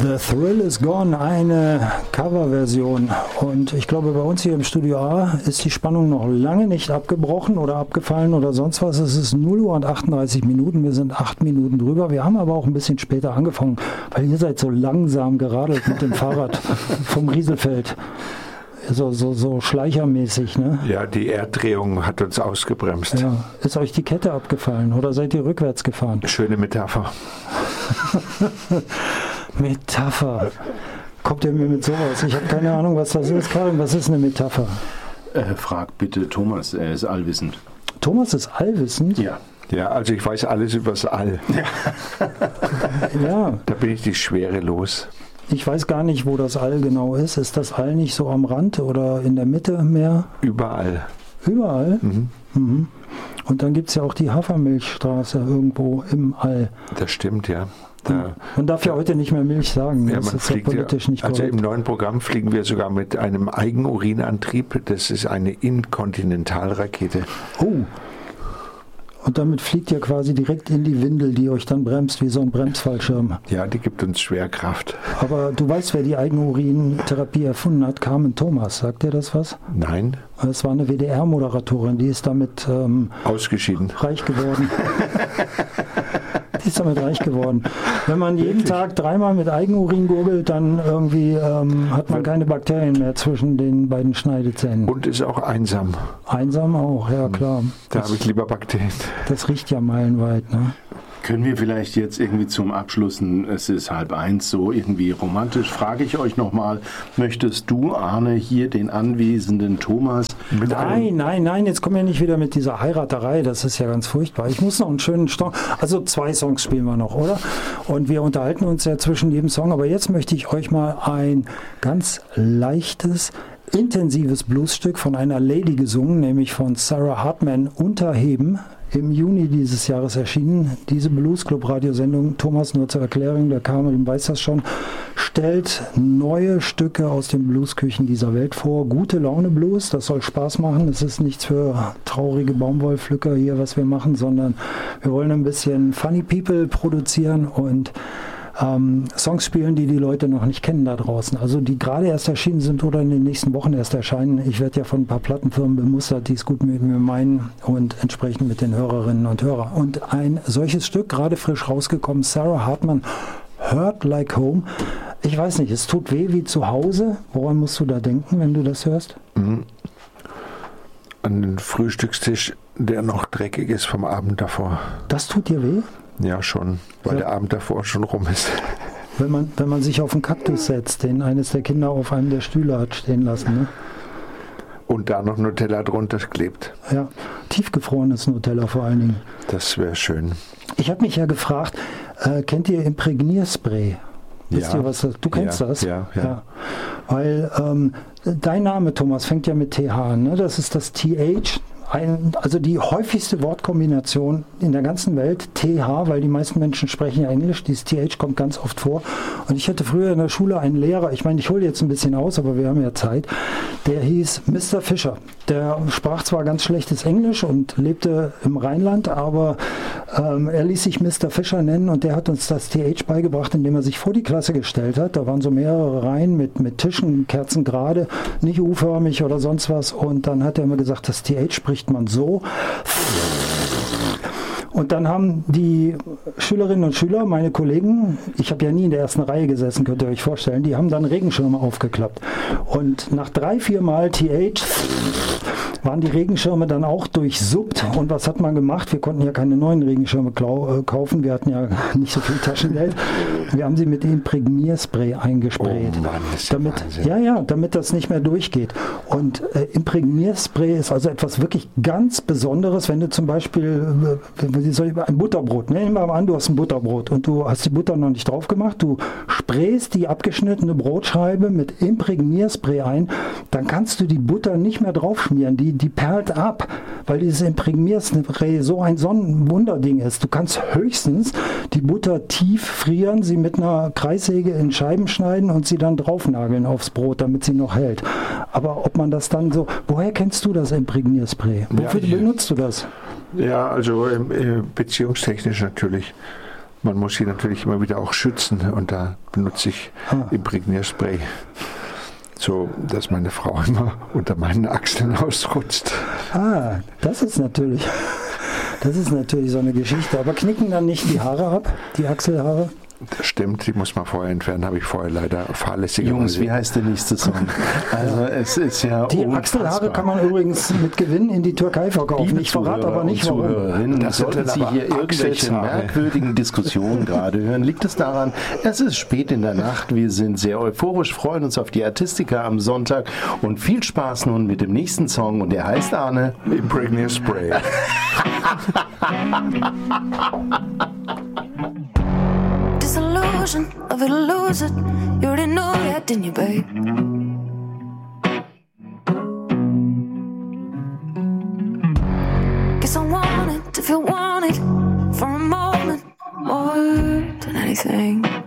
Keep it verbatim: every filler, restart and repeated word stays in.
The Thrill is Gone, eine Coverversion. Und ich glaube, bei uns hier im Studio A ist die Spannung noch lange nicht abgebrochen oder abgefallen oder sonst was. Es ist null Uhr und achtunddreißig Minuten. Wir sind acht Minuten drüber. Wir haben aber auch ein bisschen später angefangen, weil ihr seid so langsam geradelt mit dem Fahrrad vom Rieselfeld. So, so, so schleichermäßig, ne? Ja, die Erddrehung hat uns ausgebremst. Ja. Ist euch die Kette abgefallen oder seid ihr rückwärts gefahren? Schöne Metapher. Metapher. Kommt ihr mir mit sowas? Ich habe keine Ahnung, was das ist. Karin, was ist eine Metapher? Äh, frag bitte Thomas, er ist allwissend. Thomas ist allwissend? Ja. Ja, also ich weiß alles über das All. Ja. Ja. Da bin ich die Schwere los. Ich weiß gar nicht, wo das All genau ist. Ist das All nicht so am Rand oder in der Mitte mehr? Überall. Überall? Mhm. Mhm. Und dann gibt es ja auch die Hafermilchstraße irgendwo im All. Das stimmt, ja. Da, man darf ja heute nicht mehr Milch sagen. Ja, das man ist ja fliegt politisch ja, nicht also korrekt. im neuen Programm fliegen wir sogar mit einem Eigenurinantrieb. Das ist eine Inkontinentalrakete. Oh. Und damit fliegt ihr quasi direkt in die Windel, die euch dann bremst, wie so ein Bremsfallschirm. Ja, die gibt uns Schwerkraft. Aber du weißt, wer die Eigenurintherapie erfunden hat? Carmen Thomas. Sagt dir das was? Nein. Es war eine W D R-Moderatorin, die ist damit ähm, ausgeschieden. Reich geworden. Die ist damit reich geworden. Wenn man jeden Wirklich? Tag dreimal mit Eigenurin gurgelt, dann irgendwie ähm, hat man keine Bakterien mehr zwischen den beiden Schneidezähnen. Und ist auch einsam. Einsam auch, ja klar. Da habe ich lieber Bakterien. Das riecht ja meilenweit, ne? Können wir vielleicht jetzt irgendwie zum Abschluss, es ist halb eins, so irgendwie romantisch, frage ich euch nochmal, möchtest du, Arne, hier den anwesenden Thomas... Mit nein, nein, nein, jetzt kommen wir nicht wieder mit dieser Heiraterei, das ist ja ganz furchtbar. Ich muss noch einen schönen Song, also zwei Songs spielen wir noch, oder? Und wir unterhalten uns ja zwischen jedem Song, aber jetzt möchte ich euch mal ein ganz leichtes, intensives Bluesstück von einer Lady gesungen, nämlich von Sarah Hartman, Unterheben. Im Juni dieses Jahres erschienen. Diese Blues-Club-Radiosendung, Thomas, nur zur Erklärung, der Kamerin weiß das schon, stellt neue Stücke aus den Bluesküchen dieser Welt vor. Gute Laune Blues, das soll Spaß machen. Es ist nichts für traurige Baumwollpflücker hier, was wir machen, sondern wir wollen ein bisschen Funny People produzieren und Ähm, Songs spielen, die die Leute noch nicht kennen da draußen. Also die gerade erst erschienen sind oder in den nächsten Wochen erst erscheinen. Ich werde ja von ein paar Plattenfirmen bemustert, die es gut mit mir meinen und entsprechend mit den Hörerinnen und Hörern. Und ein solches Stück, gerade frisch rausgekommen, Sarah Hartman, Hurt Like Home. Ich weiß nicht, es tut weh wie zu Hause. Woran musst du da denken, wenn du das hörst? Mhm. An den Frühstückstisch, der noch dreckig ist vom Abend davor. Das tut dir weh? Ja, schon, weil ja. Der Abend davor schon rum ist. Wenn man, wenn man sich auf einen Kaktus setzt, den eines der Kinder auf einem der Stühle hat stehen lassen, ne? Und da noch Nutella drunter klebt. Ja, tiefgefrorenes Nutella vor allen Dingen. Das wäre schön. Ich habe mich ja gefragt, äh, kennt ihr Imprägnierspray? Wisst ja. ihr, was das, du kennst ja, das? Ja, ja. ja. Weil ähm, dein Name, Thomas, fängt ja mit T H an, ne? Das ist das T H. Ein, also die häufigste Wortkombination in der ganzen Welt, T H, weil die meisten Menschen sprechen ja Englisch, dieses T H kommt ganz oft vor. Und ich hatte früher in der Schule einen Lehrer, ich meine, ich hole jetzt ein bisschen aus, aber wir haben ja Zeit, der hieß Mister Fischer. Der sprach zwar ganz schlechtes Englisch und lebte im Rheinland, aber ähm, er ließ sich Mister Fischer nennen und der hat uns das T H beigebracht, indem er sich vor die Klasse gestellt hat. Da waren so mehrere Reihen mit, mit Tischen, Kerzen gerade, nicht U-förmig oder sonst was. Und dann hat er immer gesagt, das T H spricht man so. Und dann haben die Schülerinnen und Schüler, meine Kollegen, ich habe ja nie in der ersten Reihe gesessen, könnt ihr euch vorstellen, die haben dann Regenschirme aufgeklappt. Und nach drei, vier Mal T H waren die Regenschirme dann auch durchsuppt. Und was hat man gemacht? Wir konnten ja keine neuen Regenschirme klau- äh, kaufen, wir hatten ja nicht so viel Taschengeld. Wir haben sie mit Imprägnierspray eingesprayt. Oh Mann, das ist damit, ja, ja, damit das nicht mehr durchgeht. Und äh, Imprägnierspray ist also etwas wirklich ganz Besonderes, wenn du zum Beispiel äh, ein Butterbrot, ne? Nehmen wir mal an, du hast ein Butterbrot und du hast die Butter noch nicht drauf gemacht, du sprayst die abgeschnittene Brotscheibe mit Imprägnierspray ein, dann kannst du die Butter nicht mehr drauf schmieren, die, die perlt ab, weil dieses Imprägnierspray so ein Sonnenwunderding ist. Du kannst höchstens die Butter tief frieren, sie mit einer Kreissäge in Scheiben schneiden und sie dann draufnageln aufs Brot, damit sie noch hält. Aber ob man das dann so, woher kennst du das Imprägnierspray? Wofür ja, benutzt du das? Ja, also äh, beziehungstechnisch natürlich. man muss sie natürlich immer wieder auch schützen und da benutze ich Ah. Imprägnierspray, so dass meine Frau immer unter meinen Achseln ausrutscht. Ah, das ist natürlich, das ist natürlich so eine Geschichte. Aber knicken dann nicht die Haare ab, die Achselhaare? Das stimmt, die muss man vorher entfernen, habe ich vorher leider fahrlässig. Jungs, wie heißt der nächste Song? Also es ist ja Die unfassbar. Achselhaare kann man übrigens mit Gewinn in die Türkei verkaufen. Liebe Ich verrate aber nicht, Zuhörer und warum. Zuhörerinnen, Das sind sollten dann Sie aber hier irgendwelche Achselhaare. merkwürdigen Diskussionen gerade hören, liegt es daran, es ist spät in der Nacht, wir sind sehr euphorisch, freuen uns auf die Artistika am Sonntag und viel Spaß nun mit dem nächsten Song und der heißt, Arne, Imprägnierspray. Disillusion, love it or lose it. You already know that, didn't you, babe? Guess I wanted to feel wanted for a moment more than anything.